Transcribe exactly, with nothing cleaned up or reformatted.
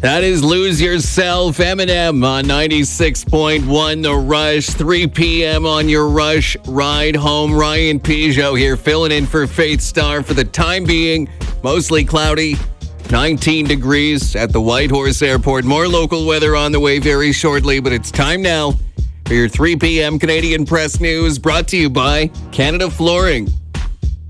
That is Lose Yourself, Eminem on ninety-six point one The Rush, three p.m. on your Rush ride home. Ryan Peugeot here, filling in for Faith Star for the time being. Mostly cloudy, nineteen degrees at the Whitehorse Airport. More local weather on the way very shortly, but it's time now for your three p.m. Canadian Press News, brought to you by Canada Flooring.